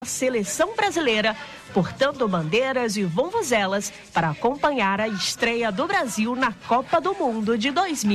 Seleção brasileira, portando bandeiras e vuvuzelas para acompanhar a estreia do Brasil na Copa do Mundo de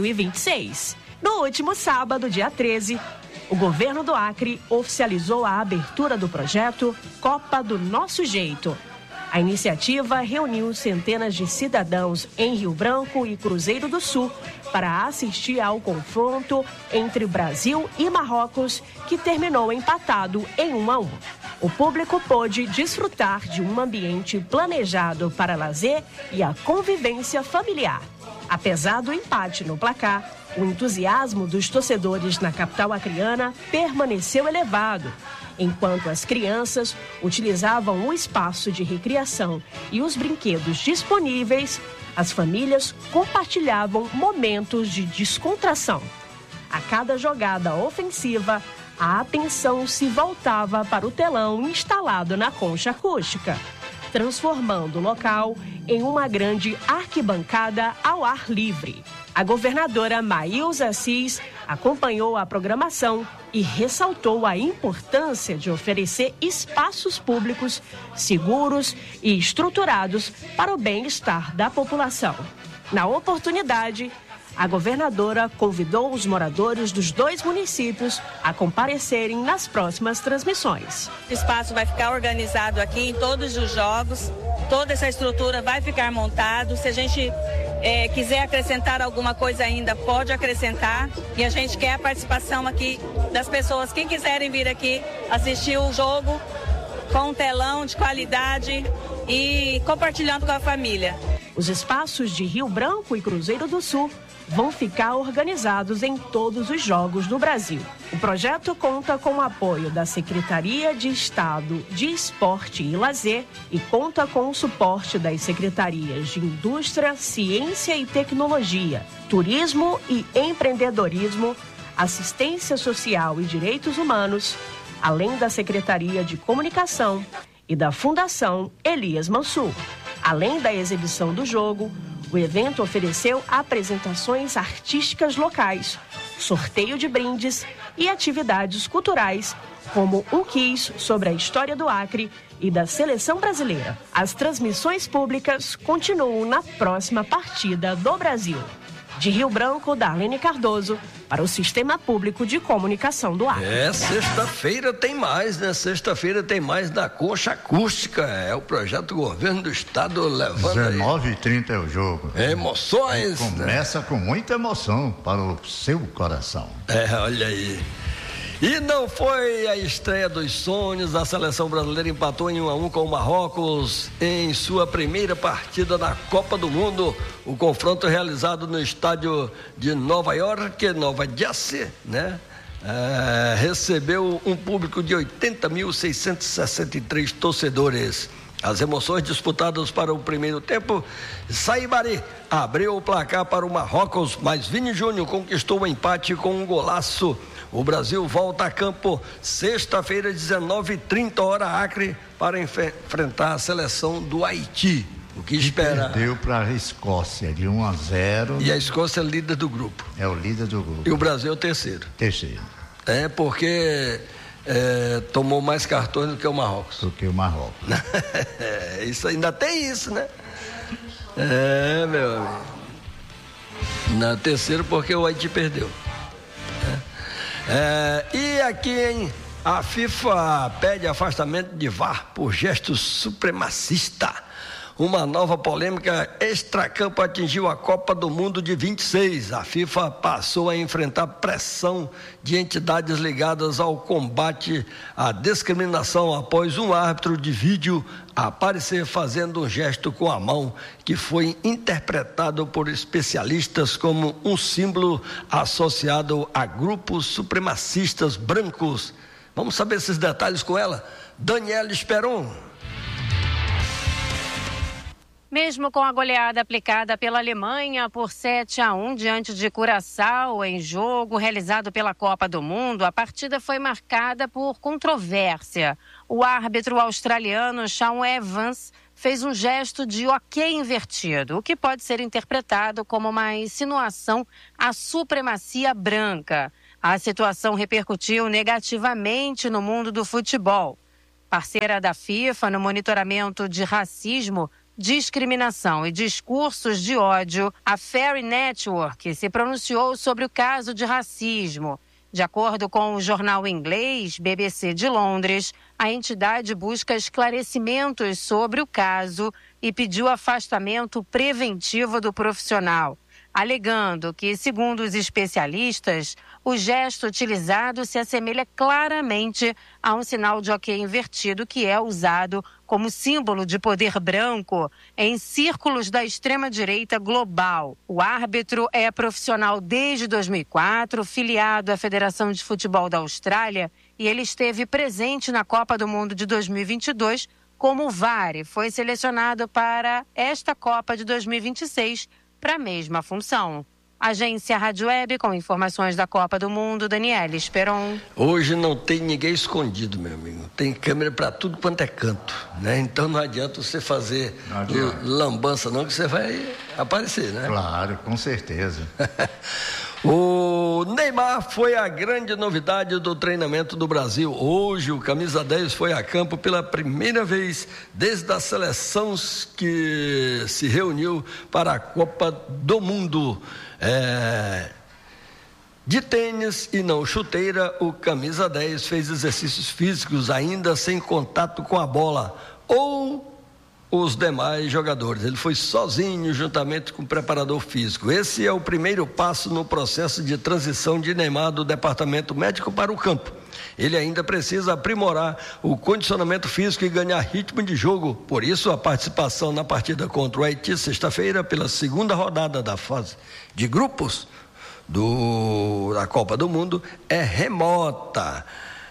2026. No último sábado, dia 13, o governo do Acre oficializou a abertura do projeto Copa do Nosso Jeito. A iniciativa reuniu centenas de cidadãos em Rio Branco e Cruzeiro do Sul para assistir ao confronto entre Brasil e Marrocos, que terminou empatado em 1-1. O público pôde desfrutar de um ambiente planejado para lazer e a convivência familiar. Apesar do empate no placar, o entusiasmo dos torcedores na capital acreana permaneceu elevado, enquanto as crianças utilizavam o espaço de recreação e os brinquedos disponíveis, as famílias compartilhavam momentos de descontração. A cada jogada ofensiva, a atenção se voltava para o telão instalado na concha acústica, transformando o local em uma grande arquibancada ao ar livre. A governadora Maílza Assis acompanhou a programação e ressaltou a importância de oferecer espaços públicos seguros e estruturados para o bem-estar da população. Na oportunidade, a governadora convidou os moradores dos 2 municípios a comparecerem nas próximas transmissões. O espaço vai ficar organizado aqui em todos os jogos, toda essa estrutura vai ficar montada. Se a gente quiser acrescentar alguma coisa ainda, pode acrescentar. E a gente quer a participação aqui das pessoas que quiserem vir aqui assistir o jogo com um telão de qualidade e compartilhando com a família. Os espaços de Rio Branco e Cruzeiro do Sul vão ficar organizados em todos os jogos do Brasil. O projeto conta com o apoio da Secretaria de Estado de Esporte e Lazer e conta com o suporte das Secretarias de Indústria, Ciência e Tecnologia, Turismo e Empreendedorismo, Assistência Social e Direitos Humanos, além da Secretaria de Comunicação e da Fundação Elias Mansur. Além da exibição do jogo, o evento ofereceu apresentações artísticas locais, sorteio de brindes e atividades culturais, como um quiz sobre a história do Acre e da seleção brasileira. As transmissões públicas continuam na próxima partida do Brasil. De Rio Branco, Darlene Cardoso, para o Sistema Público de Comunicação do Acre. Sexta-feira tem mais, né? Sexta-feira tem mais da Concha Acústica. É o projeto do governo do estado levando 19h30 é o jogo. Emoções. Começa com muita emoção para o seu coração. Olha aí. E não foi a estreia dos sonhos. A seleção brasileira empatou em 1-1 com o Marrocos em sua primeira partida na Copa do Mundo. O confronto realizado no estádio de Nova York, Nova Jersey, né? Recebeu um público de 80.663 torcedores. As emoções disputadas para o primeiro tempo, Saibari abriu o placar para o Marrocos, mas Vini Júnior conquistou o empate com um golaço. O Brasil volta a campo sexta-feira, 19h30, hora Acre, para enfrentar a seleção do Haiti. O que espera? Perdeu para a Escócia de 1-0. E a Escócia é líder do grupo. É o líder do grupo. E o Brasil é o terceiro. Terceiro. Porque tomou mais cartões do que o Marrocos. Do que o Marrocos. Isso ainda tem isso, né? Meu amigo. Na terceiro porque o Haiti perdeu. E aqui, hein? A FIFA pede afastamento de VAR por gesto supremacista. Uma nova polêmica extracampo atingiu a Copa do Mundo de 26. A FIFA passou a enfrentar pressão de entidades ligadas ao combate à discriminação após um árbitro de vídeo aparecer fazendo um gesto com a mão que foi interpretado por especialistas como um símbolo associado a grupos supremacistas brancos. Vamos saber esses detalhes com ela? Daniela Esperon. Mesmo com a goleada aplicada pela Alemanha por 7-1 diante de Curaçao em jogo realizado pela Copa do Mundo, a partida foi marcada por controvérsia. O árbitro australiano Shaun Evans fez um gesto de ok invertido, o que pode ser interpretado como uma insinuação à supremacia branca. A situação repercutiu negativamente no mundo do futebol. Parceira da FIFA no monitoramento de racismo, discriminação e discursos de ódio, a Fair Network se pronunciou sobre o caso de racismo. De acordo com o jornal inglês BBC de Londres, a entidade busca esclarecimentos sobre o caso e pediu afastamento preventivo do profissional, alegando que, segundo os especialistas, o gesto utilizado se assemelha claramente a um sinal de OK invertido que é usado como símbolo de poder branco em círculos da extrema-direita global. O árbitro é profissional desde 2004, filiado à Federação de Futebol da Austrália, e ele esteve presente na Copa do Mundo de 2022 como VAR e foi selecionado para esta Copa de 2026 para a mesma função. Agência Rádio Web com informações da Copa do Mundo, Daniela Esperon. Hoje não tem ninguém escondido, meu amigo. Tem câmera para tudo quanto é canto, né? Então não adianta você fazer lambança não, que você vai aparecer, né? Claro, com certeza. O Neymar foi a grande novidade do treinamento do Brasil. Hoje o camisa 10 foi a campo pela primeira vez desde a seleção que se reuniu para a Copa do Mundo. De tênis e não chuteira, o camisa 10 fez exercícios físicos ainda sem contato com a bola ou os demais jogadores. Ele foi sozinho, juntamente com o preparador físico. Esse é o primeiro passo no processo de transição de Neymar do departamento médico para o campo. Ele ainda precisa aprimorar o condicionamento físico e ganhar ritmo de jogo. Por isso, a participação na partida contra o Haiti, sexta-feira, pela segunda rodada da fase de grupos da Copa do Mundo, é remota.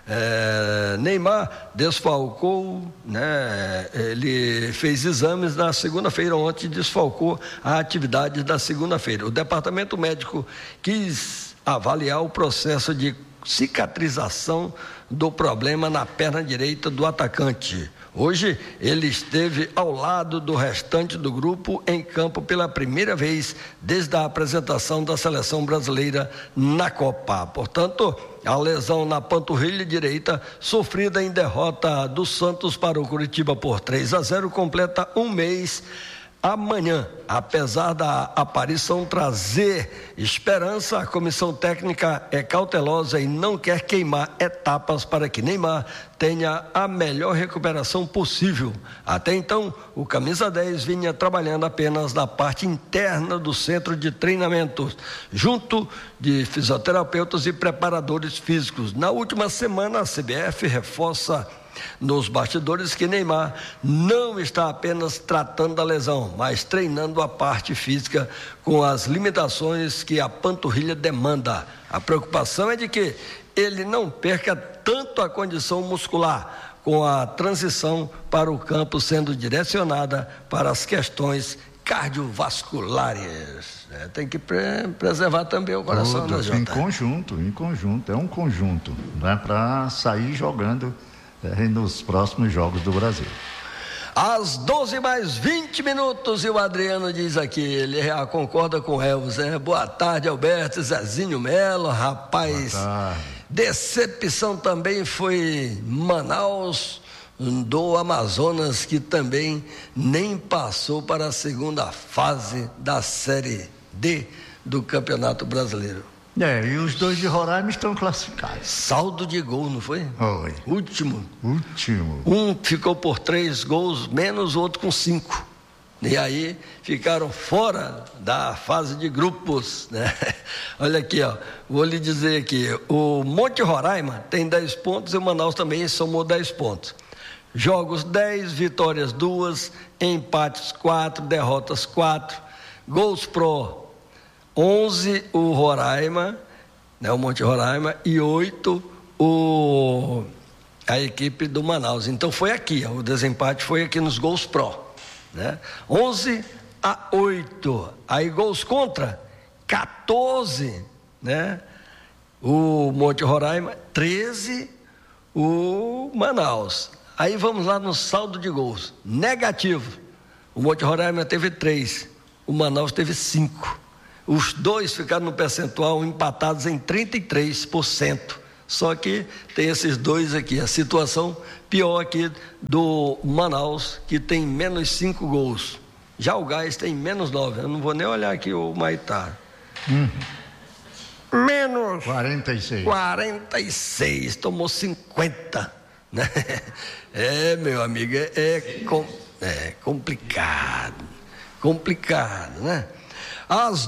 Neymar desfalcou, né? Ele fez exames na segunda-feira, ontem desfalcou a atividade da segunda-feira. O departamento médico quis avaliar o processo de cicatrização do problema na perna direita do atacante. Hoje ele esteve ao lado do restante do grupo em campo pela primeira vez desde a apresentação da seleção brasileira na Copa. Portanto, a lesão na panturrilha direita, sofrida em derrota do Santos para o Curitiba por 3-0, completa um mês amanhã. Apesar da aparição trazer esperança, a comissão técnica é cautelosa e não quer queimar etapas para que Neymar tenha a melhor recuperação possível. Até então, o camisa 10 vinha trabalhando apenas na parte interna do centro de treinamento, junto de fisioterapeutas e preparadores físicos. Na última semana, a CBF reforça nos bastidores que Neymar não está apenas tratando da lesão, mas treinando a parte física com as limitações que a panturrilha demanda. A preocupação é de que ele não perca tanto a condição muscular, com a transição para o campo sendo direcionada para as questões cardiovasculares. Tem que preservar também o coração da Jota. Em conjunto, é um conjunto, né, para sair jogando nos próximos jogos do Brasil. Às 12:20 e o Adriano diz aqui, ele concorda com o Elvis, Boa tarde, Alberto, Zezinho Melo, rapaz, decepção também foi Manaus do Amazonas, que também nem passou para a segunda fase da Série D do Campeonato Brasileiro. E os dois de Roraima estão classificados. Saldo de gol, não foi? Foi. Último. Um ficou por 3 gols menos, o outro com 5. E aí ficaram fora da fase de grupos, né? Olha aqui, vou lhe dizer aqui, o Monte Roraima tem 10 pontos e o Manaus também somou 10 pontos. Jogos 10, vitórias 2, empates 4, derrotas 4, gols pro 11 o Roraima, né, o Monte Roraima, e 8 a equipe do Manaus. Então foi aqui, o desempate foi aqui nos gols pró, né? 11-8. Aí gols contra 14, né? O Monte Roraima, 13 o Manaus. Aí vamos lá no saldo de gols. Negativo. O Monte Roraima teve 3, o Manaus teve 5. Os dois ficaram no percentual empatados em 33% Só que tem esses dois aqui. A situação pior aqui do Manaus, que tem menos 5 gols. Já o Gás tem menos 9. Eu não vou nem olhar aqui o Maitá. Menos 46. Tomou 50. Né? Meu amigo, é complicado. Complicado, né? Às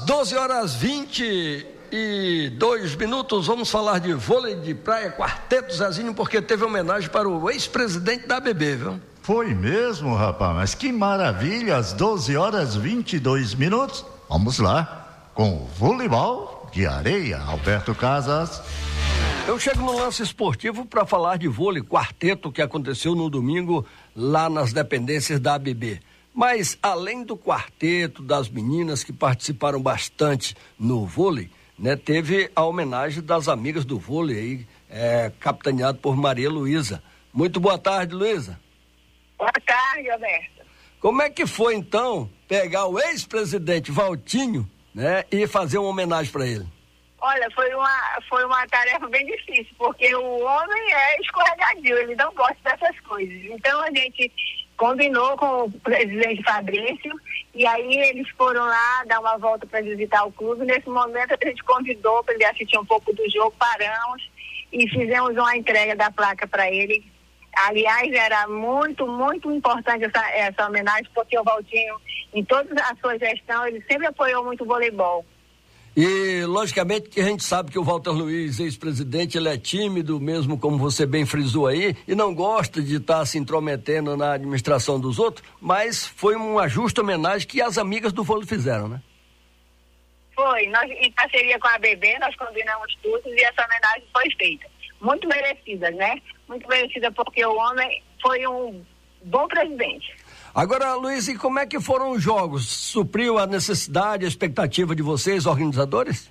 12h22, vamos falar de vôlei de praia, quarteto Zezinho, porque teve homenagem para o ex-presidente da ABB, viu? Foi mesmo, rapaz, mas que maravilha, às 12h22. Vamos lá, com o voleibol de areia, Alberto Casas. Eu chego no lance esportivo para falar de vôlei, quarteto que aconteceu no domingo lá nas dependências da ABB. Mas além do quarteto, das meninas que participaram bastante no vôlei, né, teve a homenagem das amigas do vôlei, capitaneado por Maria Luísa. Muito boa tarde, Luísa. Boa tarde, Alberto. Como é que foi, então, pegar o ex-presidente Valtinho, né, e fazer uma homenagem para ele? Olha, foi uma tarefa bem difícil, porque o homem é escorregadio, ele não gosta dessas coisas. Então a gente combinou com o presidente Fabrício, e aí eles foram lá dar uma volta para visitar o clube. Nesse momento a gente convidou para ele assistir um pouco do jogo, paramos e fizemos uma entrega da placa para ele. Aliás, era muito, muito importante essa homenagem, porque o Valtinho, em toda a sua gestão, ele sempre apoiou muito o voleibol. E, logicamente, que a gente sabe que o Walter Luiz, ex-presidente, ele é tímido, mesmo como você bem frisou aí, e não gosta de estar se intrometendo na administração dos outros, mas foi uma justa homenagem que as amigas do vôlei fizeram, né? Foi, nós, em parceria com a ABB, nós combinamos tudo e essa homenagem foi feita. Muito merecida, né? Muito merecida porque o homem foi um bom presidente. Agora, Luiz, e como é que foram os jogos? Supriu a necessidade, a expectativa de vocês, organizadores?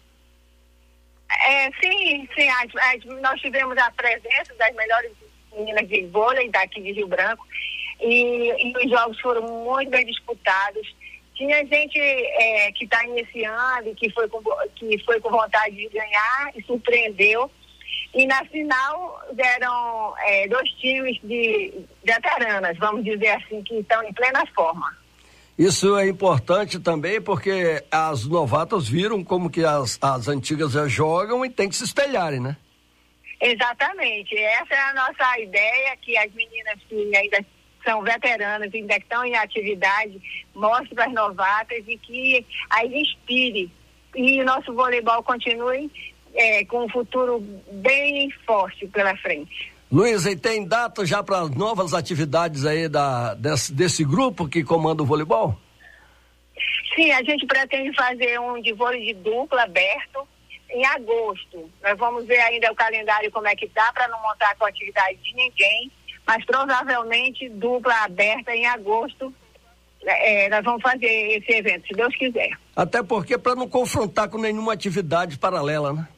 Sim, nós tivemos a presença das melhores meninas de vôlei daqui de Rio Branco e os jogos foram muito bem disputados. Tinha gente que está iniciando e que foi com vontade de ganhar e surpreendeu. E na final deram 2 times de veteranas, vamos dizer assim, que estão em plena forma. Isso é importante também porque as novatas viram como que as antigas já jogam e tem que se espelharem, né? Exatamente. Essa é a nossa ideia, que as meninas que ainda são veteranas, ainda estão em atividade, mostrem para as novatas e que as inspire. E o nosso voleibol continue com um futuro bem forte pela frente. Luiz, e tem data já para novas atividades aí desse grupo que comanda o voleibol? Sim, a gente pretende fazer um de vôlei de dupla aberto em agosto. Nós vamos ver ainda o calendário como é que dá para não montar com a atividade de ninguém, mas provavelmente dupla aberta em agosto. Nós vamos fazer esse evento, se Deus quiser. Até porque para não confrontar com nenhuma atividade paralela, né?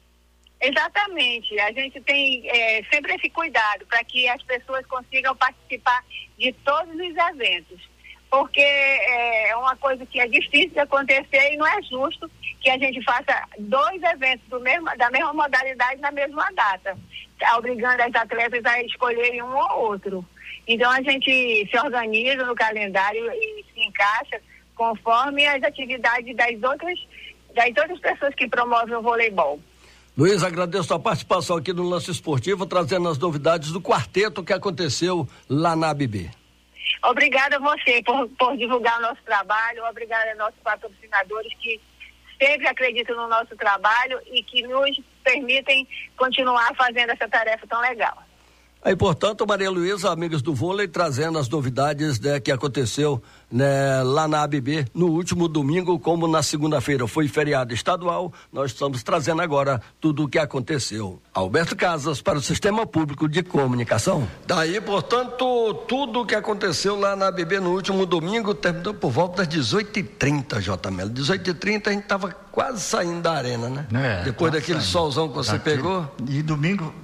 Exatamente, a gente tem sempre esse cuidado para que as pessoas consigam participar de todos os eventos, porque é uma coisa que é difícil de acontecer e não é justo que a gente faça 2 eventos da mesma modalidade na mesma data, obrigando as atletas a escolherem um ou outro. Então a gente se organiza no calendário e se encaixa conforme as atividades das outras pessoas que promovem o voleibol. Luiz, agradeço a participação aqui no Lance Esportivo, trazendo as novidades do quarteto que aconteceu lá na ABB. Obrigada a você por divulgar o nosso trabalho, obrigada aos nossos patrocinadores que sempre acreditam no nosso trabalho e que nos permitem continuar fazendo essa tarefa tão legal. Aí, portanto, Maria Luísa, amigos do vôlei, trazendo as novidades que aconteceu lá na ABB no último domingo, como na segunda-feira foi feriado estadual, nós estamos trazendo agora tudo o que aconteceu. Alberto Casas, para o Sistema Público de Comunicação. Daí, portanto, tudo o que aconteceu lá na ABB no último domingo terminou por volta das 18h30, J. Melo. 18h30 a gente estava quase saindo da arena, né? Depois daquele solzão que você pegou. E domingo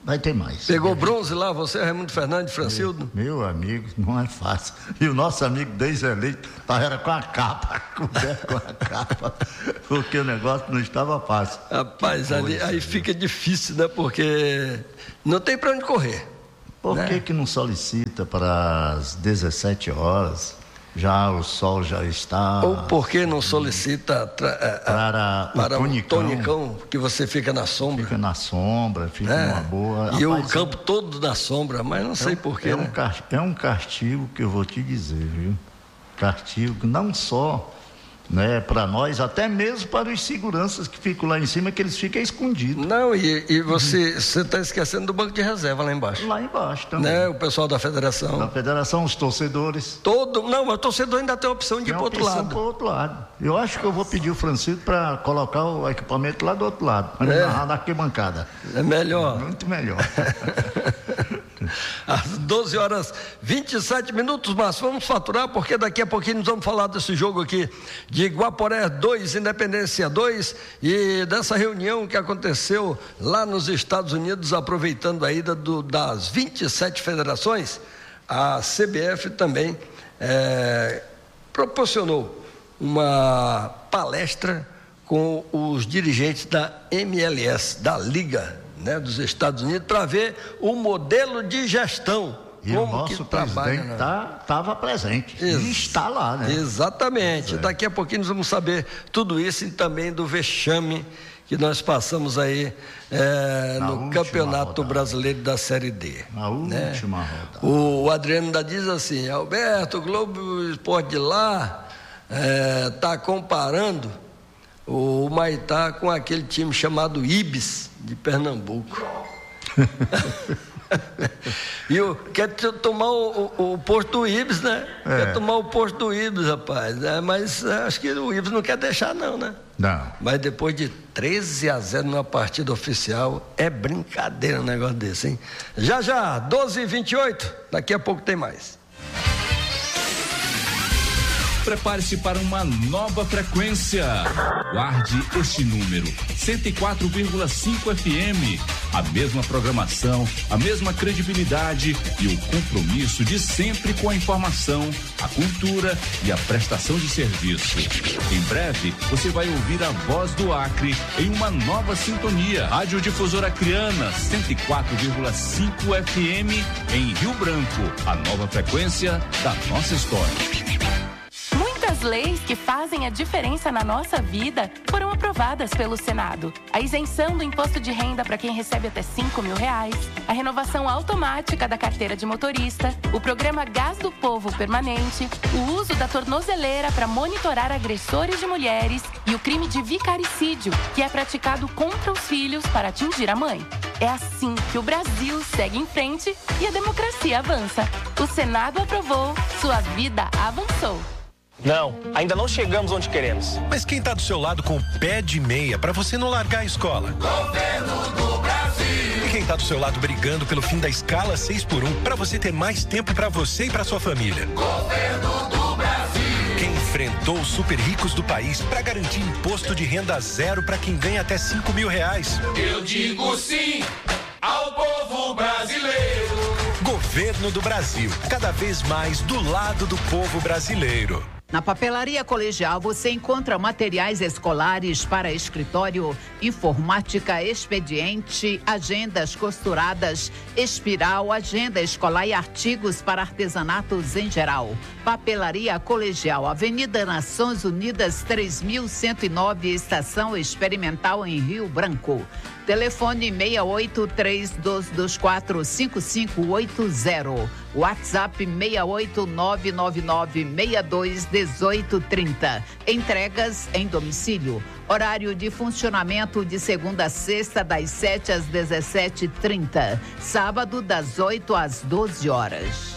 vai ter mais. Pegou bronze lá, você, Raimundo Fernandes, Francildo? Meu amigo, não é fácil. E o nosso amigo Deiseleito era com a capa, coberto com a capa, porque o negócio não estava fácil. Rapaz, aí fica difícil, né? Porque não tem para onde correr. Por que não solicita para as 17 horas? Já o sol já está... Ou por que não solicita para o tonicão, que você fica na sombra? Fica na sombra, fica numa boa... E o campo todo na sombra, mas não sei por quê, né? É um castigo que eu vou te dizer, viu? Castigo não só, né, para nós, até mesmo para os seguranças que ficam lá em cima, que eles ficam escondidos. Não, e você está esquecendo do banco de reserva lá embaixo. Lá embaixo também. Né, o pessoal da federação. Da federação, os torcedores. Não, o torcedor ainda tem a opção de ir para o outro lado. Para o outro lado. Eu acho que eu vou pedir o Francisco para colocar o equipamento lá do outro lado, para narrar da arquibancada. É melhor. Muito melhor. Às 12h27, mas vamos faturar, porque daqui a pouquinho nós vamos falar desse jogo aqui de Guaporé 2, Independência 2, e dessa reunião que aconteceu lá nos Estados Unidos, aproveitando a ida das 27 federações. A CBF também proporcionou uma palestra com os dirigentes da MLS, da Liga, né, dos Estados Unidos, para ver o modelo de gestão. E como o nosso presidente estava presente. E está lá, né? Exatamente. Daqui a pouquinho nós vamos saber tudo isso e também do vexame que nós passamos aí no Campeonato Brasileiro da Série D. Na última rodada. O Adriano ainda diz assim: Alberto, o Globo Esporte de lá está comparando o Maitá com aquele time chamado Ibis de Pernambuco. E quer tomar o posto do Ibis, né? Quer tomar o posto do Ibis, rapaz. Mas acho que o Ibis não quer deixar, não, né? Não. Mas depois de 13-0 numa partida oficial, é brincadeira um negócio desse, hein? Já, 12h28, daqui a pouco tem mais. Prepare-se para uma nova frequência. Guarde este número: 104,5 FM. A mesma programação, a mesma credibilidade e o compromisso de sempre com a informação, a cultura e a prestação de serviço. Em breve, você vai ouvir a voz do Acre em uma nova sintonia. Rádio Difusora Acreana, 104,5 FM em Rio Branco. A nova frequência da nossa história. Muitas leis que fazem a diferença na nossa vida foram aprovadas pelo Senado. A isenção do imposto de renda para quem recebe até R$5.000, a renovação automática da carteira de motorista, o programa Gás do Povo Permanente, o uso da tornozeleira para monitorar agressores de mulheres e o crime de vicaricídio, que é praticado contra os filhos para atingir a mãe. É assim que o Brasil segue em frente e a democracia avança. O Senado aprovou, sua vida avançou. Não, ainda não chegamos onde queremos. Mas quem tá do seu lado com o pé de meia pra você não largar a escola? Governo do Brasil. E quem tá do seu lado brigando pelo fim da escala 6x1 pra você ter mais tempo pra você e pra sua família? Governo do Brasil. Quem enfrentou os super ricos do país pra garantir imposto de renda zero pra quem ganha até R$5.000? Eu digo sim ao povo brasileiro. Governo do Brasil, cada vez mais do lado do povo brasileiro. Na Papelaria Colegial você encontra materiais escolares para escritório, informática, expediente, agendas costuradas, espiral, agenda escolar e artigos para artesanatos em geral. Papelaria Colegial, Avenida Nações Unidas 3109, Estação Experimental em Rio Branco. Telefone 6832245580. WhatsApp 68999621830. Entregas em domicílio. Horário de funcionamento de segunda a sexta, das 7 às 17h30. Sábado, das 8 às 12 horas.